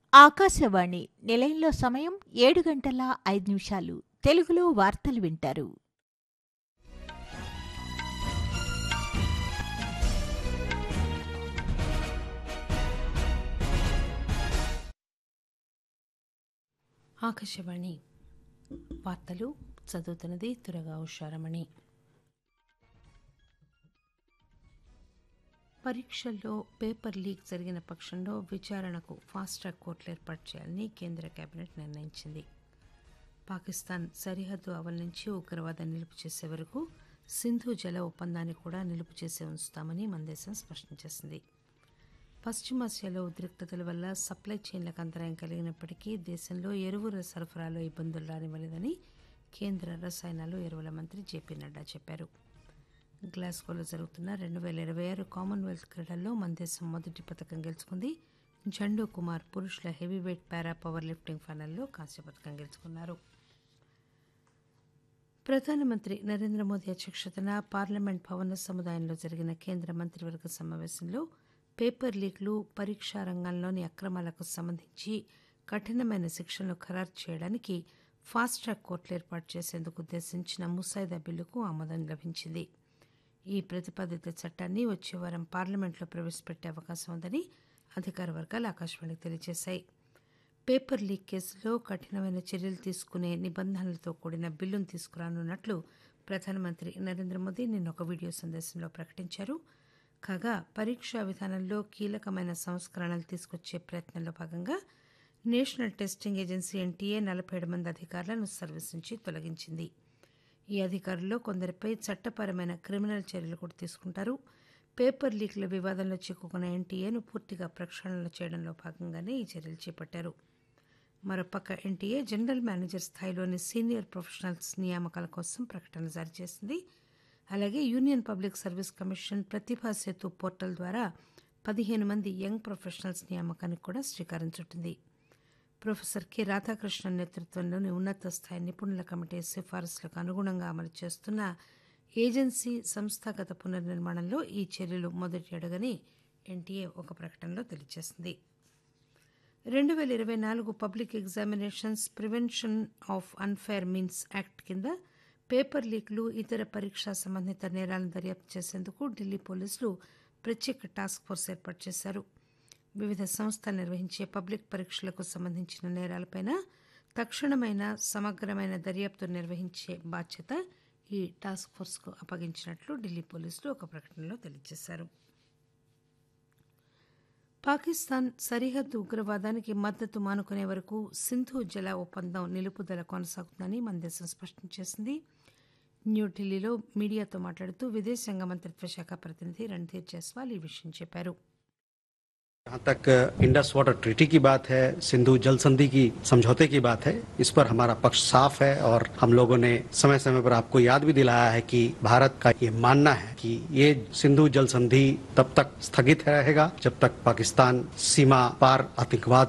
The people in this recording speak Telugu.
ఆకాశవాణి నిలయంలో సమయం 7 గంటల 5 నిమిషాలు. తెలుగులో వార్తలు వింటారు. ఆకాశవాణి వార్తలు చదువుతున్నది తురగా ఉషారమణి. పరీక్షల్లో పేపర్ లీక్ జరిగిన పక్షంలో విచారణకు ఫాస్ట్ ట్రాక్ కోర్టులు ఏర్పాటు చేయాలని కేంద్ర కేబినెట్ నిర్ణయించింది. పాకిస్తాన్ సరిహద్దు అవల్ నుంచి ఉగ్రవాదాన్ని నిలుపు చేసే వరకు సింధు జల ఒప్పందాన్ని కూడా నిలుపు చేసే ఉంచుతామని మన దేశం స్పష్టం చేసింది. పశ్చిమాసియాలో ఉద్రిక్తతల వల్ల సప్లై చైన్లకు అంతరాయం కలిగినప్పటికీ దేశంలో ఎరువుల సరఫరాలో ఇబ్బందులు రానివ్వలేదని కేంద్ర రసాయనాలు ఎరువుల మంత్రి జేపీ నడ్డా చెప్పారు. గ్లాస్గోలో జరుగుతున్న 2026 కామన్వెల్త్ క్రీడల్లో మన దేశం మొదటి పథకం గెలుచుకుంది. జండూ కుమార్ పురుషుల హెవీవెయిట్ పారా పవర్ లిఫ్టింగ్ ఫైనల్లో కాంస్య పథకం గెలుచుకున్నారు. ప్రధానమంత్రి నరేంద్ర మోదీ అధ్యక్షతన పార్లమెంట్ భవన సముదాయంలో జరిగిన కేంద్ర మంత్రివర్గ సమావేశంలో పేపర్ లీక్లు, పరీక్షా రంగంలోని అక్రమాలకు సంబంధించి కఠినమైన శిక్షలను ఖరారు చేయడానికి ఫాస్ట్ ట్రాక్ కోర్టులు ఏర్పాటు చేసేందుకు ఉద్దేశించిన ముసాయిదా బిల్లుకు ఆమోదం లభించింది. ఈ ప్రతిపాదిత చట్టాన్ని వచ్చే వారం పార్లమెంట్లో ప్రవేశపెట్టే అవకాశం ఉందని అధికార వర్గాలు ఆకాశవాణికి తెలియజేశాయి. పేపర్ లీక్ కేసులో కఠినమైన చర్యలు తీసుకునే నిబంధనలతో కూడిన బిల్లును తీసుకురానున్నట్లు ప్రధానమంత్రి నరేంద్ర మోదీ నిన్న ఒక వీడియో సందేశంలో ప్రకటించారు. కాగా పరీక్షా విధానంలో కీలకమైన సంస్కరణలు తీసుకొచ్చే ప్రయత్నంలో భాగంగా నేషనల్ టెస్టింగ్ ఏజెన్సీ ఎన్టీఏ 47 మంది అధికారులను సర్వీస్ నుంచి తొలగించింది. ఈ అధికారుల్లో కొందరిపై చట్టపరమైన క్రిమినల్ చర్యలు కూడా తీసుకుంటారు. పేపర్ లీక్ల వివాదంలో చిక్కుకున్న ఎన్టీఏను పూర్తిగా ప్రక్షాళన చేయడంలో భాగంగానే ఈ చర్యలు చేపట్టారు. మరోపక్క NTA general manager స్థాయిలోని senior professionals నియామకాల కోసం ప్రకటన జారీ చేసింది. అలాగే యూనియన్ పబ్లిక్ సర్వీస్ కమిషన్ ప్రతిభా సేతు పోర్టల్ ద్వారా 15 మంది యంగ్ ప్రొఫెషనల్స్ నియామకానికి కూడా శ్రీకారం చుట్టింది. ప్రొఫెసర్ కె రాధాకృష్ణన్ నేతృత్వంలోని ఉన్నత స్థాయి నిపుణుల కమిటీ సిఫారసులకు అనుగుణంగా అమలు చేస్తున్న ఏజెన్సీ సంస్థాగత పునర్నిర్మాణంలో ఈ చర్యలు మొదటి అడుగని ఎన్టీఏ ఒక ప్రకటనలో తెలియజేసింది. 2024 public examinations prevention of unfair means act కింద పేపర్ లీక్లు, ఇతర పరీక్షా సంబంధిత నేరాలను దర్యాప్తు చేసేందుకు ఢిల్లీ పోలీసులు ప్రత్యేక టాస్క్ ఫోర్స్ ఏర్పాటు చేశారు. వివిధ సంస్థలు నిర్వహించే పబ్లిక్ పరీక్షలకు సంబంధించిన నేరాలపై తక్షణమైన సమగ్రమైన దర్యాప్తు నిర్వహించే బాధ్యత ఈ టాస్క్ ఫోర్స్కు అప్పగించినట్లు ఢిల్లీ పోలీసులు ఒక ప్రకటనలో తెలియజేశారు. పాకిస్తాన్ సరిహద్దు ఉగ్రవాదానికి మద్దతు మానుకునే వరకు సింధు జల ఒప్పందం నిలుపుదల కొనసాగుతుందని మన దేశం స్పష్టం చేసింది. న్యూఢిల్లీలో మీడియాతో మాట్లాడుతూ విదేశాంగ మంత్రిత్వ శాఖ ప్రతినిధి రణ్ధీర్ జైస్వాల్ ఈ విషయం చెప్పారు. जहाँ तक इंडस वाटर ट्रीटी की बात है, सिंधु जल संधि की समझौते की बात है, इस पर हमारा पक्ष साफ है और हम लोगों ने समय समय पर आपको याद भी दिलाया है कि भारत का ये मानना है कि ये सिंधु जल संधि तब तक स्थगित रहेगा जब तक पाकिस्तान सीमा पार आतंकवाद